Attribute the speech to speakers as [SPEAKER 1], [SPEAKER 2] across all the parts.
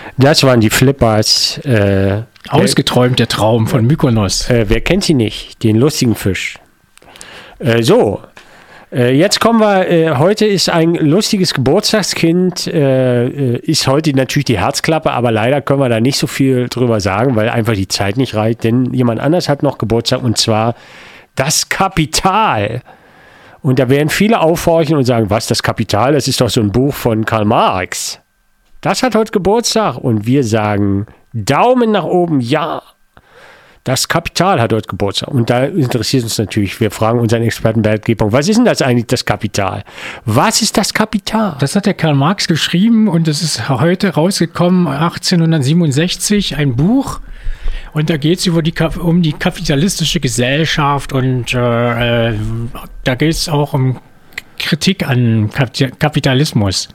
[SPEAKER 1] Das waren die Flippers.
[SPEAKER 2] Ausgeträumt der Traum von Mykonos.
[SPEAKER 1] Wer kennt sie nicht? Den lustigen Fisch. Jetzt kommen wir, heute ist ein lustiges Geburtstagskind, ist heute natürlich die Herzklappe, aber leider können wir da nicht so viel drüber sagen, weil einfach die Zeit nicht reicht, denn jemand anders hat noch Geburtstag und zwar das Kapital. Und da werden viele aufhorchen und sagen, was, das Kapital, das ist doch so ein Buch von Karl Marx. Das hat heute Geburtstag und wir sagen Daumen nach oben, ja. Das Kapital hat heute Geburtstag. Und da interessiert uns natürlich, wir fragen unseren Experten Bert Gebauer, was ist denn das eigentlich, das Kapital? Was ist das Kapital?
[SPEAKER 2] Das hat der Karl Marx geschrieben und es ist heute rausgekommen, 1867, ein Buch. Und da geht es um die kapitalistische Gesellschaft und da geht es auch um Kritik an Kapitalismus.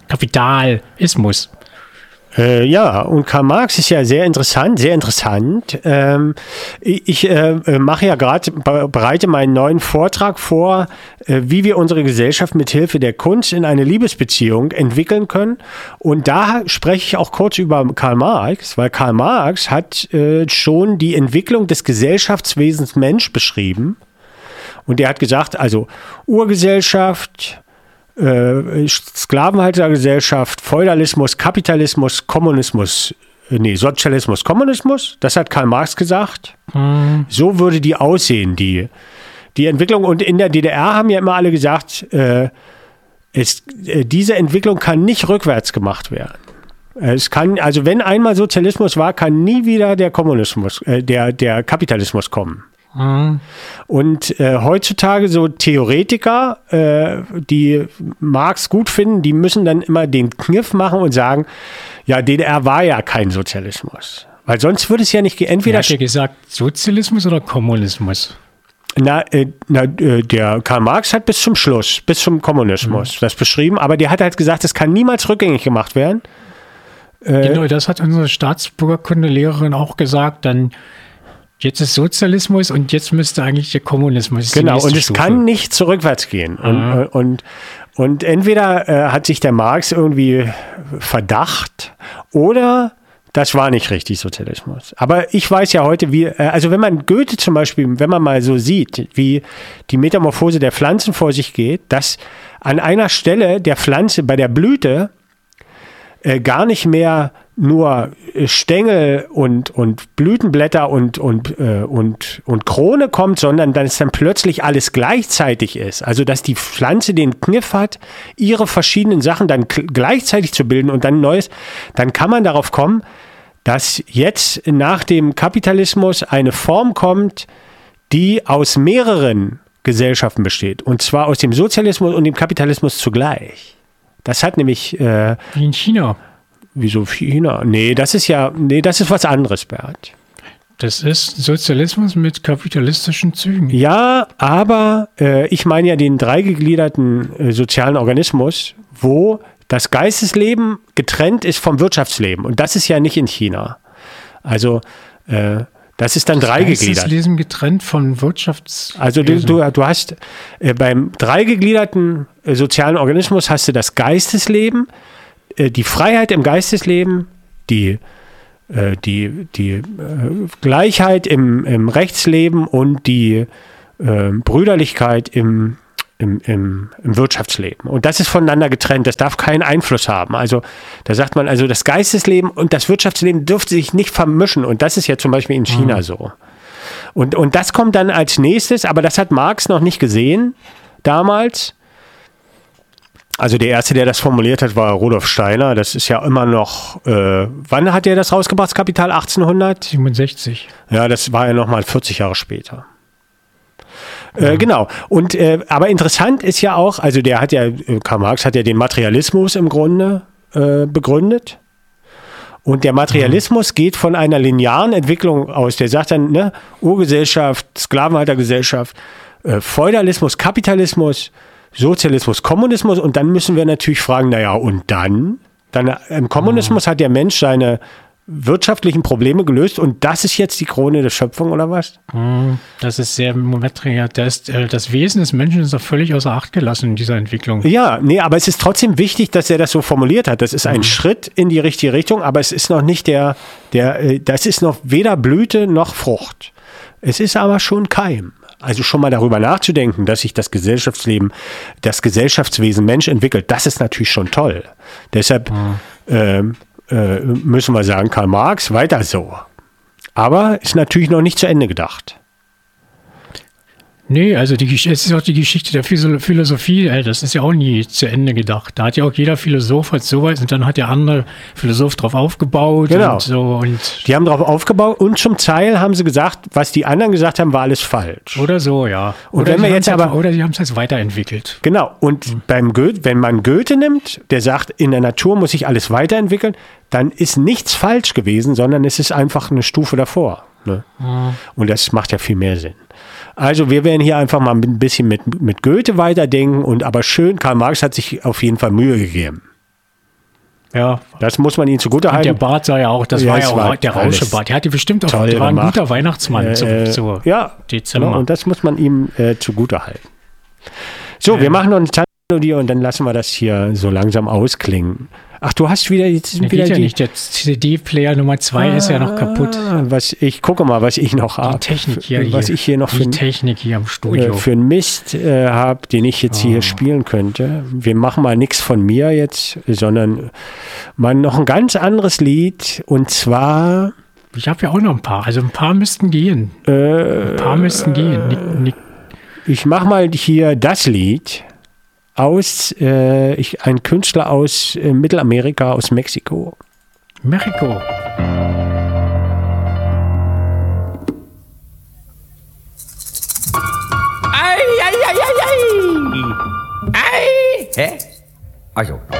[SPEAKER 1] Ja, und Karl Marx ist ja sehr interessant, sehr interessant. Ich mache ja gerade, bereite meinen neuen Vortrag vor, wie wir unsere Gesellschaft mit Hilfe der Kunst in eine Liebesbeziehung entwickeln können. Und da spreche ich auch kurz über Karl Marx, weil Karl Marx hat schon die Entwicklung des Gesellschaftswesens Mensch beschrieben. Und er hat gesagt, also Urgesellschaft, Sklavenhaltergesellschaft, Feudalismus, Kapitalismus, Sozialismus, Kommunismus, das hat Karl Marx gesagt. So würde die aussehen, die Entwicklung. Und in der DDR haben ja immer alle gesagt, diese Entwicklung kann nicht rückwärts gemacht werden. Es kann, also wenn einmal Sozialismus war, kann nie wieder der Kommunismus, der Kapitalismus kommen. Und heutzutage so Theoretiker, die Marx gut finden, die müssen dann immer den Kniff machen und sagen, ja, DDR war ja kein Sozialismus. Weil sonst würde es ja nicht entweder...
[SPEAKER 2] Hat er gesagt, Sozialismus oder Kommunismus?
[SPEAKER 1] Der Karl Marx hat bis zum Schluss, bis zum Kommunismus das beschrieben, aber der hat halt gesagt, es kann niemals rückgängig gemacht werden.
[SPEAKER 2] Genau, das hat unsere Staatsbürgerkundelehrerin auch gesagt, dann... Jetzt ist Sozialismus und jetzt müsste eigentlich der Kommunismus.
[SPEAKER 1] Genau, und es kann nicht zurückwärts gehen. Und entweder hat sich der Marx irgendwie verdacht oder das war nicht richtig Sozialismus. Aber ich weiß ja heute, also wenn man Goethe zum Beispiel, wenn man mal so sieht, wie die Metamorphose der Pflanzen vor sich geht, dass an einer Stelle der Pflanze bei der Blüte gar nicht mehr nur Stängel und Blütenblätter und Krone kommt, sondern dass dann plötzlich alles gleichzeitig ist. Also dass die Pflanze den Kniff hat, ihre verschiedenen Sachen dann gleichzeitig zu bilden und dann Neues, dann kann man darauf kommen, dass jetzt nach dem Kapitalismus eine Form kommt, die aus mehreren Gesellschaften besteht. Und zwar aus dem Sozialismus und dem Kapitalismus zugleich. Das hat nämlich...
[SPEAKER 2] wie in China.
[SPEAKER 1] Wieso China? Nee, das ist was anderes, Bert.
[SPEAKER 2] Das ist Sozialismus mit kapitalistischen Zügen.
[SPEAKER 1] Ja, aber ich meine ja den dreigegliederten sozialen Organismus, wo das Geistesleben getrennt ist vom Wirtschaftsleben. Und das ist ja nicht in China. Also das ist dann dreigegliedert.
[SPEAKER 2] Geistesleben getrennt vom Wirtschaftsleben.
[SPEAKER 1] Also du hast beim dreigegliederten sozialen Organismus hast du das Geistesleben, die Freiheit im Geistesleben, die Gleichheit im Rechtsleben und die Brüderlichkeit im Wirtschaftsleben. Und das ist voneinander getrennt. Das darf keinen Einfluss haben. Also da sagt man, also das Geistesleben und das Wirtschaftsleben dürfte sich nicht vermischen. Und das ist ja zum Beispiel in China so. Und das kommt dann als nächstes, aber das hat Marx noch nicht gesehen damals. Also der Erste, der das formuliert hat, war Rudolf Steiner. Das ist ja immer noch, wann hat er das rausgebracht, das Kapital?
[SPEAKER 2] 1867.
[SPEAKER 1] Ja, das war ja nochmal 40 Jahre später. Genau. Und aber interessant ist ja auch, also Karl Marx hat ja den Materialismus im Grunde begründet. Und der Materialismus geht von einer linearen Entwicklung aus. Der sagt dann, ne, Urgesellschaft, Sklavenhaltergesellschaft, Feudalismus, Kapitalismus, Sozialismus, Kommunismus. Und dann müssen wir natürlich fragen, naja, und dann im Kommunismus hat der Mensch seine wirtschaftlichen Probleme gelöst und das ist jetzt die Krone der Schöpfung oder was?
[SPEAKER 2] Das ist sehr momentan. Das Wesen des Menschen ist doch völlig außer Acht gelassen in dieser Entwicklung.
[SPEAKER 1] Ja, nee, aber es ist trotzdem wichtig, dass er das so formuliert hat. Das ist ein Schritt in die richtige Richtung, aber es ist noch nicht das ist noch weder Blüte noch Frucht. Es ist aber schon Keim. Also schon mal darüber nachzudenken, dass sich das Gesellschaftsleben, das Gesellschaftswesen Mensch entwickelt, das ist natürlich schon toll. Deshalb müssen wir sagen, Karl Marx, weiter so. Aber ist natürlich noch nicht zu Ende gedacht.
[SPEAKER 2] Nee, also es ist auch die Geschichte der Philosophie, das ist ja auch nie zu Ende gedacht. Da hat ja auch jeder Philosoph hat sowas und dann hat der andere Philosoph drauf aufgebaut.
[SPEAKER 1] Genau.
[SPEAKER 2] Und so. Und
[SPEAKER 1] die haben drauf aufgebaut und zum Teil haben sie gesagt, was die anderen gesagt haben, war alles falsch.
[SPEAKER 2] Oder so, ja.
[SPEAKER 1] Und wenn wir jetzt
[SPEAKER 2] oder sie haben es jetzt weiterentwickelt.
[SPEAKER 1] Genau. Und wenn man Goethe nimmt, der sagt, in der Natur muss sich alles weiterentwickeln, dann ist nichts falsch gewesen, sondern es ist einfach eine Stufe davor. Ne? Und das macht ja viel mehr Sinn. Also wir werden hier einfach mal ein bisschen mit Goethe weiterdenken aber schön, Karl Marx hat sich auf jeden Fall Mühe gegeben.
[SPEAKER 2] Ja.
[SPEAKER 1] Das muss man ihm zugutehalten.
[SPEAKER 2] Und der Bart sah ja auch, das war ja auch der Rauschebart. Der hatte bestimmt auch, der war ein guter Weihnachtsmann zu Dezember.
[SPEAKER 1] Genau, und das muss man ihm zugutehalten. So, wir machen noch eine Tanzmelodie und dann lassen wir das hier so langsam ausklingen. Ach, du hast wieder jetzt wieder
[SPEAKER 2] ja nicht. Der CD-Player Nummer 2 ist ja noch kaputt.
[SPEAKER 1] Ich gucke mal, was ich noch habe.
[SPEAKER 2] Die Technik hier.
[SPEAKER 1] Was ich hier noch
[SPEAKER 2] für Technik hier am Studio.
[SPEAKER 1] Für einen Mist habe, den ich jetzt hier spielen könnte. Wir machen mal nichts von mir jetzt, sondern mal noch ein ganz anderes Lied. Und zwar.
[SPEAKER 2] Ich habe ja auch noch ein paar. Also ein paar müssten gehen.
[SPEAKER 1] Ich mache mal hier das Lied. Ein Künstler aus Mittelamerika, aus Mexiko.
[SPEAKER 2] Mexiko.
[SPEAKER 3] Ei, ei, ei, ei, ei. Ei. Hä? Ach so.